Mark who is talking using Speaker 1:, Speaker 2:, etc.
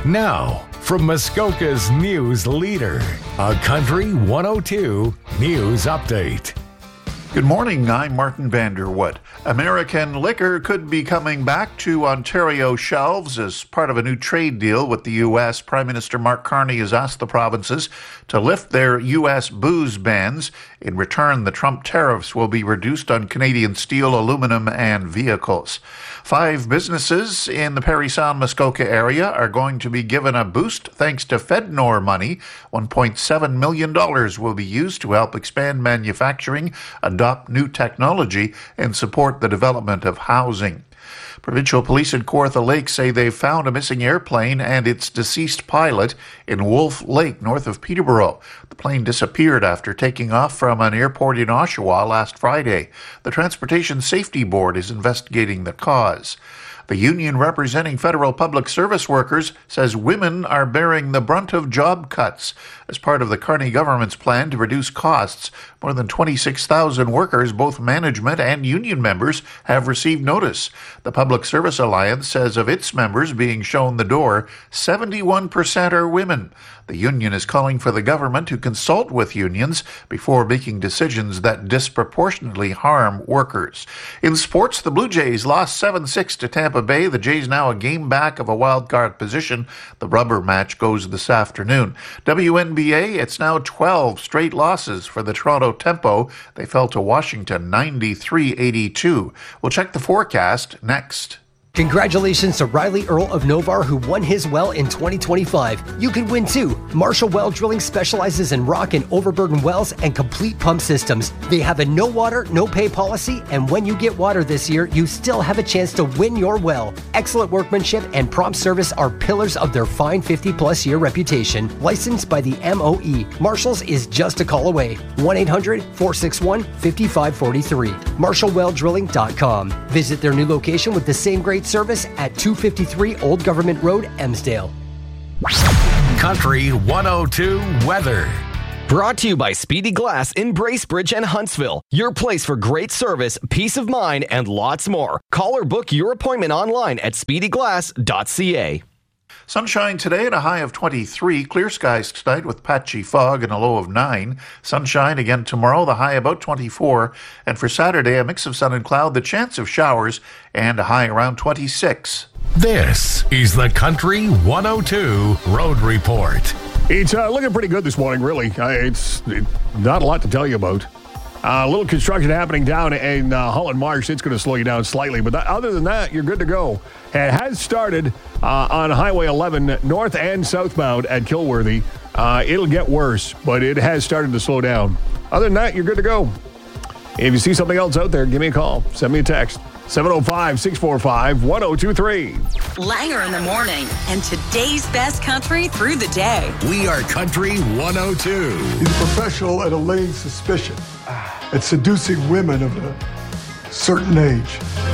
Speaker 1: Now, from Muskoka's news leader, a Country 102 News Update.
Speaker 2: Good morning, I'm Martin Vanderwood. American liquor could be coming back to Ontario shelves as part of a new trade deal with the U.S. Prime Minister Mark Carney has asked the provinces to lift their U.S. booze bans. In return, the Trump tariffs will be reduced on Canadian steel, aluminum, and vehicles. 5 businesses in the Parry Sound Muskoka area are going to be given a boost thanks to FedNor money. $1.7 million will be used to help expand manufacturing, adopt new technology, and support the development of housing. Provincial police in Kawartha Lake say they've found a missing airplane and its deceased pilot in Wolf Lake, north of Peterborough. The plane disappeared after taking off from an airport in Oshawa last Friday. The Transportation Safety Board is investigating the cause. The union representing federal public service workers says women are bearing the brunt of job cuts. As part of the Carney government's plan to reduce costs, more than 26,000 workers, both management and union members, have received notice. The Public Service Alliance says of its members being shown the door, 71% are women. The union is calling for the government to consult with unions before making decisions that disproportionately harm workers. In sports, the Blue Jays lost 7-6 to Tampa Bay. The Jays now a game back of a wild card position. The rubber match goes this afternoon. WNBA, it's now 12 straight losses for the Toronto Tempo. They fell to Washington 93-82. We'll check the forecast next.
Speaker 3: Congratulations to Riley Earl of Novar, who won his well in 2025. You could win too. Marshall Well Drilling specializes in rock and overburden wells and complete pump systems. They have a no water, no pay policy, and when you get water this year, you still have a chance to win your well. Excellent workmanship and prompt service are pillars of their fine 50-plus year reputation. Licensed by the MOE. Marshall's is just a call away. 1-800-461-5543. MarshallWellDrilling.com. Visit their new location with the same great service at 253 Old Government Road, Emsdale.
Speaker 1: Country 102 weather.
Speaker 4: Brought to you by Speedy Glass in Bracebridge and Huntsville. Your place for great service, peace of mind, and lots more. Call or book your appointment online at speedyglass.ca.
Speaker 2: Sunshine today at a high of 23. Clear skies tonight with patchy fog and a low of 9. Sunshine again tomorrow, the high about 24. And for Saturday, a mix of sun and cloud, the chance of showers, and a high around 26.
Speaker 1: This is the Country 102 Road Report.
Speaker 5: It's looking pretty good this morning, really. It's not a lot to tell you about. A little construction happening down in Holland Marsh. It's going to slow you down slightly. But other than that, you're good to go. It has started on Highway 11 north and southbound at Kilworthy. It'll get worse, but it has started to slow down. Other than that, you're good to go. If you see something else out there, give me a call. Send me a text. 705-645-1023.
Speaker 6: Langer in the morning and today's best country through the day.
Speaker 1: We are Country 102.
Speaker 7: He's a professional at allaying suspicion, at seducing women of a certain age.